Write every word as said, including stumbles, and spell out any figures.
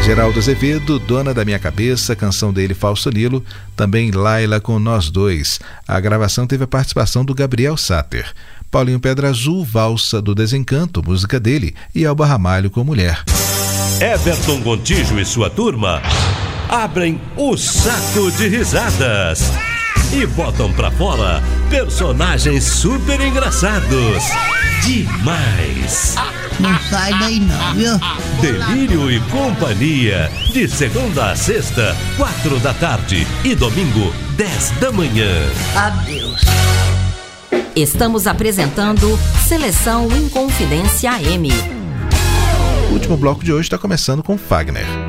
Geraldo Azevedo, Dona da Minha Cabeça, canção dele Falso Nilo, também Laila com Nós Dois. A gravação teve a participação do Gabriel Sater. Paulinho Pedra Azul, Valsa do Desencanto, música dele, e Elba Ramalho com Mulher. Everton Gontijo e sua turma abrem o saco de risadas e botam pra fora personagens super engraçados. Demais! Não sai daí não, viu? Delírio e Companhia, de segunda a sexta, quatro da tarde e domingo, dez da manhã. Adeus. Estamos apresentando Seleção Inconfidência A M. O último bloco de hoje está começando com Fagner.